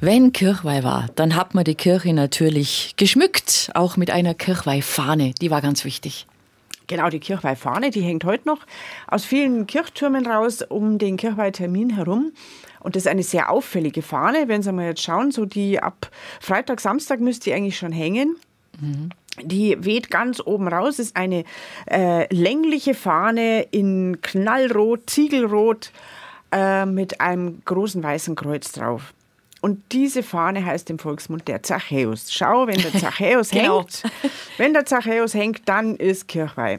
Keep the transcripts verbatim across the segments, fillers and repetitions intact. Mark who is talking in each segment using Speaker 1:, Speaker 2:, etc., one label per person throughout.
Speaker 1: Wenn Kirchweih war, dann hat man die Kirche natürlich geschmückt, auch mit einer Kirchweihfahne. Die war ganz wichtig.
Speaker 2: Genau, die Kirchweihfahne, die hängt heute noch aus vielen Kirchtürmen raus um den Kirchweihtermin herum. Und das ist eine sehr auffällige Fahne. Wenn Sie mal jetzt schauen, so die ab Freitag, Samstag müsste die eigentlich schon hängen. Mhm. Die weht ganz oben raus, ist eine äh, längliche Fahne in Knallrot, Ziegelrot äh, mit einem großen weißen Kreuz drauf. Und diese Fahne heißt im Volksmund der Zachäus. Schau, wenn der Zachäus genau. hängt, wenn der Zachäus hängt, dann ist Kirchweih.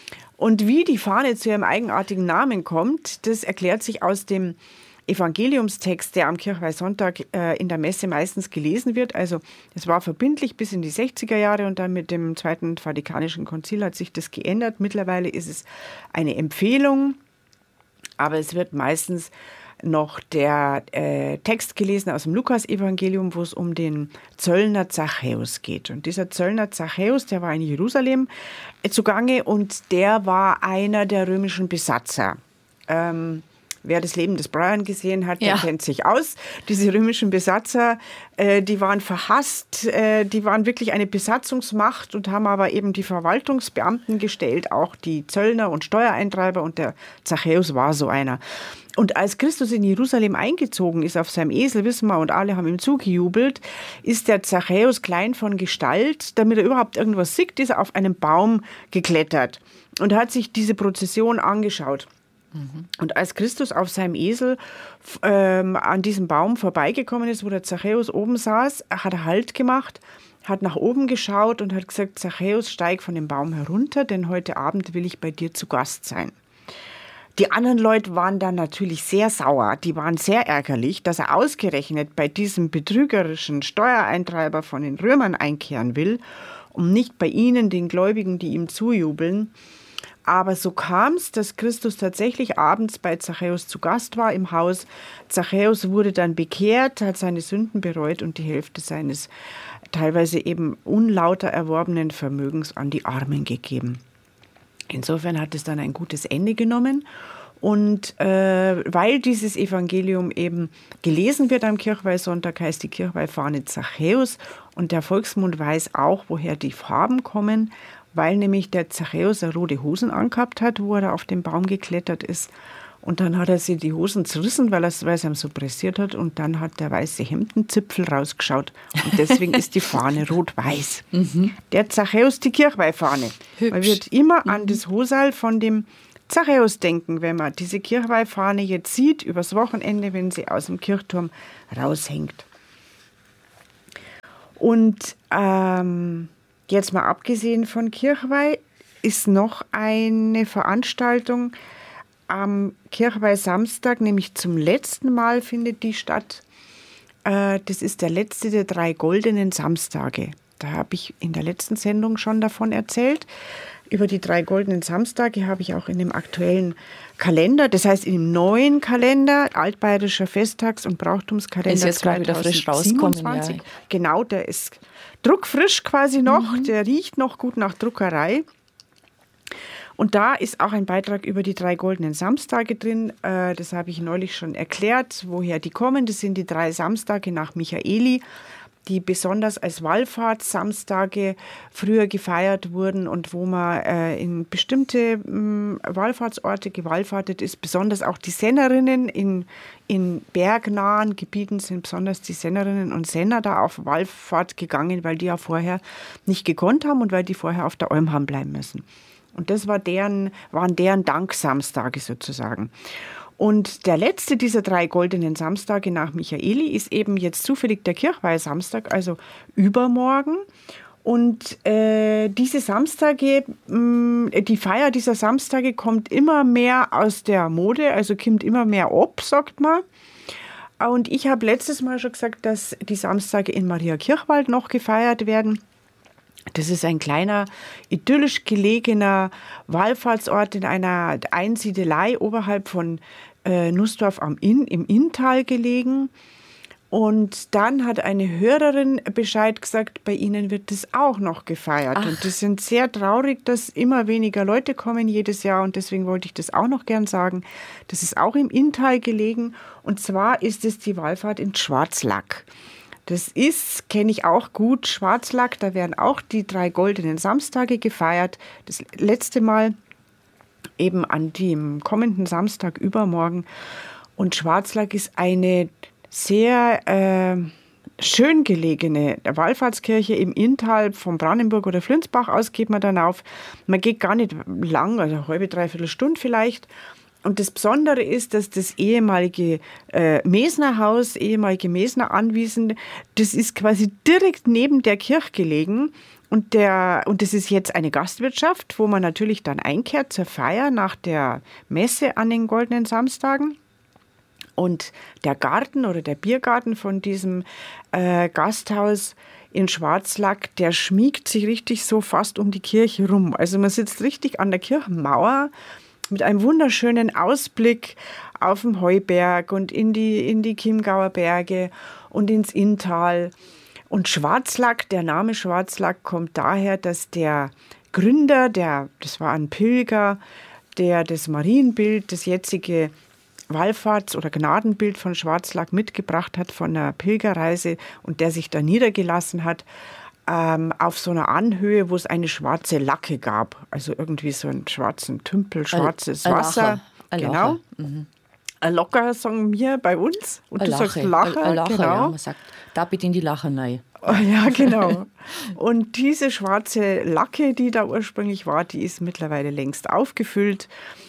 Speaker 2: Und wie die Fahne zu ihrem eigenartigen Namen kommt, das erklärt sich aus dem Evangeliumstext, der am Kirchweihsonntag äh, in der Messe meistens gelesen wird. Also es war verbindlich bis in die sechziger Jahre und dann mit dem Zweiten Vatikanischen Konzil hat sich das geändert. Mittlerweile ist es eine Empfehlung, aber es wird meistens noch der äh, Text gelesen aus dem Lukas-Evangelium, wo es um den Zöllner Zachäus geht. Und dieser Zöllner Zachäus, der war in Jerusalem äh, zugange und der war einer der römischen Besatzer. Ähm, Wer das Leben des Brian gesehen hat, der ja. kennt sich aus. Diese römischen Besatzer, äh, die waren verhasst, äh, die waren wirklich eine Besatzungsmacht und haben aber eben die Verwaltungsbeamten gestellt, auch die Zöllner und Steuereintreiber, und der Zachäus war so einer. Und als Christus in Jerusalem eingezogen ist auf seinem Esel, wissen wir, und alle haben ihm zugejubelt, ist der Zachäus klein von Gestalt, damit er überhaupt irgendwas sieht, ist er auf einen Baum geklettert und hat sich diese Prozession angeschaut. Und als Christus auf seinem Esel ähm, an diesem Baum vorbeigekommen ist, wo der Zachäus oben saß, hat er Halt gemacht, hat nach oben geschaut und hat gesagt, Zachäus, steig von dem Baum herunter, denn heute Abend will ich bei dir zu Gast sein. Die anderen Leute waren dann natürlich sehr sauer, die waren sehr ärgerlich, dass er ausgerechnet bei diesem betrügerischen Steuereintreiber von den Römern einkehren will, um nicht bei ihnen, den Gläubigen, die ihm zujubeln. Aber so kam es, dass Christus tatsächlich abends bei Zachäus zu Gast war im Haus. Zachäus wurde dann bekehrt, hat seine Sünden bereut und die Hälfte seines teilweise eben unlauter erworbenen Vermögens an die Armen gegeben. Insofern hat es dann ein gutes Ende genommen. Und äh, weil dieses Evangelium eben gelesen wird am Kirchweihsonntag, heißt die Kirchweihfahne Zachäus. Und der Volksmund weiß auch, woher die Farben kommen, weil nämlich der Zachäus rote Hosen angehabt hat, wo er da auf den Baum geklettert ist. Und dann hat er sich die Hosen zerrissen, weil, weil es ihm so pressiert hat. Und dann hat der weiße Hemdenzipfel rausgeschaut. Und deswegen ist die Fahne rot-weiß. Mhm. Der Zachäus, die Kirchweihfahne. Man wird immer an das Hosal von dem Zachäus denken, wenn man diese Kirchweihfahne jetzt sieht, übers Wochenende, wenn sie aus dem Kirchturm raushängt. Und ähm, jetzt mal abgesehen von Kirchweih ist noch eine Veranstaltung am Kirchweihsamstag, nämlich zum letzten Mal findet die statt. Das ist der letzte der drei goldenen Samstage. Da habe ich in der letzten Sendung schon davon erzählt. Über die drei goldenen Samstage habe ich auch in dem aktuellen Kalender, das heißt in dem neuen Kalender, altbayerischer Festtags- und Brauchtumskalender
Speaker 1: ist jetzt gerade wieder frisch rauskommen. Ja.
Speaker 2: Genau, der ist druckfrisch quasi noch, mhm. Der riecht noch gut nach Druckerei. Und da ist auch ein Beitrag über die drei goldenen Samstage drin. Das habe ich neulich schon erklärt, woher die kommen. Das sind die drei Samstage nach Michaeli, die besonders als Wallfahrtssamstage früher gefeiert wurden und wo man äh, in bestimmte mh, Wallfahrtsorte gewallfahrtet ist. Besonders auch die Sennerinnen in, in bergnahen Gebieten sind besonders die Sennerinnen und Senner da auf Wallfahrt gegangen, weil die ja vorher nicht gekonnt haben und weil die vorher auf der Alm haben bleiben müssen. Und das war deren, waren deren Danksamstage sozusagen. Und der letzte dieser drei goldenen Samstage nach Michaeli ist eben jetzt zufällig der Kirchweihsamstag, also übermorgen. Und äh, diese Samstage, mh, die Feier dieser Samstage kommt immer mehr aus der Mode, also kommt immer mehr ab, sagt man. Und ich habe letztes Mal schon gesagt, dass die Samstage in Mariakirchwald noch gefeiert werden. Das ist ein kleiner, idyllisch gelegener Wallfahrtsort in einer Einsiedelei oberhalb von äh, Nussdorf am Inn, im Inntal gelegen. Und dann hat eine Hörerin Bescheid gesagt, bei Ihnen wird das auch noch gefeiert.
Speaker 1: Ach.
Speaker 2: Und die sind sehr traurig, dass immer weniger Leute kommen jedes Jahr. Und deswegen wollte ich das auch noch gern sagen. Das ist auch im Inntal gelegen. Und zwar ist es die Wallfahrt in Schwarzlack. Das ist, kenne ich auch gut, Schwarzlack. Da werden auch die drei goldenen Samstage gefeiert. Das letzte Mal eben an dem kommenden Samstag übermorgen. Und Schwarzlack ist eine sehr äh, schön gelegene Wallfahrtskirche im Inntal von Brannenburg oder Flünsbach aus geht man dann auf. Man geht gar nicht lang, also eine halbe, dreiviertel Stunde vielleicht. Und das Besondere ist, dass das ehemalige äh, Mesnerhaus, ehemalige Mesner Anwesen, das ist quasi direkt neben der Kirche gelegen. Und, der, und das ist jetzt eine Gastwirtschaft, wo man natürlich dann einkehrt zur Feier nach der Messe an den goldenen Samstagen. Und der Garten oder der Biergarten von diesem äh, Gasthaus in Schwarzlack, der schmiegt sich richtig so fast um die Kirche rum. Also man sitzt richtig an der Kirchenmauer mit einem wunderschönen Ausblick auf den Heuberg und in die, in die Chiemgauer Berge und ins Inntal. Und Schwarzlack, der Name Schwarzlack kommt daher, dass der Gründer, der, das war ein Pilger, der das Marienbild, das jetzige Wallfahrts- oder Gnadenbild von Schwarzlack mitgebracht hat von einer Pilgerreise und der sich da niedergelassen hat ähm, auf so einer Anhöhe, wo es eine schwarze Lacke gab. Also irgendwie so einen schwarzen Tümpel, schwarzes
Speaker 1: Ein
Speaker 2: Wasser.
Speaker 1: Lacher.
Speaker 2: Genau.
Speaker 1: Mhm.
Speaker 2: Ein Locker sagen wir bei uns und
Speaker 1: Ein
Speaker 2: du
Speaker 1: Lache.
Speaker 2: sagst Lacher.
Speaker 1: Ein Lacher,
Speaker 2: genau.
Speaker 1: ja, man sagt, da bitte in die Lache rein.
Speaker 2: Oh, ja, genau. Und diese schwarze Lacke, die da ursprünglich war, die ist mittlerweile längst aufgefüllt.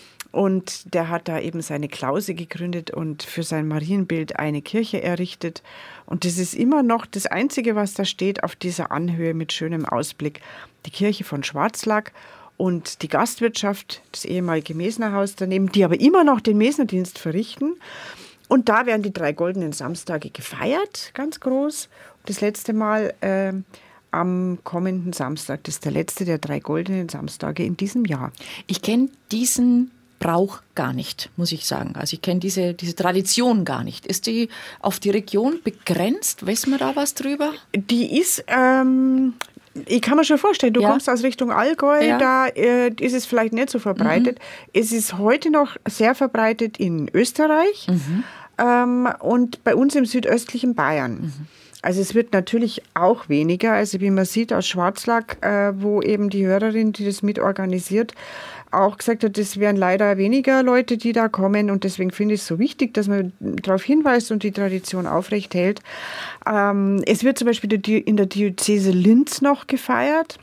Speaker 2: Und der hat da eben seine Klause gegründet und für sein Marienbild eine Kirche errichtet. Und das ist immer noch das Einzige, was da steht auf dieser Anhöhe mit schönem Ausblick. Die Kirche von Schwarzlack und die Gastwirtschaft, das ehemalige Mesnerhaus daneben, die aber immer noch den Mesnerdienst verrichten. Und da werden die drei goldenen Samstage gefeiert, ganz groß. Das letzte Mal äh, am kommenden Samstag. Das ist der letzte der drei goldenen Samstage in diesem Jahr.
Speaker 1: Ich kenne diesen Brauch gar nicht, muss ich sagen. Also ich kenne diese, diese Tradition gar nicht. Ist die auf die Region begrenzt? Wissen wir da was drüber?
Speaker 2: Die ist, ähm, ich kann mir schon vorstellen, du ja. kommst aus Richtung Allgäu, ja. da äh, ist es vielleicht nicht so verbreitet. Mhm. Es ist heute noch sehr verbreitet in Österreich mhm. ähm, und bei uns im südöstlichen Bayern. Mhm. Also es wird natürlich auch weniger, also wie man sieht aus Schwarzlack, äh, wo eben die Hörerin, die das mitorganisiert, auch gesagt hat, es wären leider weniger Leute, die da kommen und deswegen finde ich es so wichtig, dass man darauf hinweist und die Tradition aufrecht hält. Ähm, es wird zum Beispiel in der Diözese Linz noch gefeiert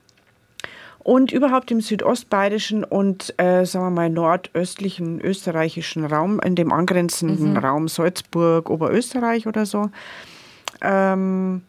Speaker 2: und überhaupt im südostbayerischen und äh, sagen wir mal nordöstlichen österreichischen Raum, in dem angrenzenden mhm. Raum Salzburg, Oberösterreich oder so. Ähm,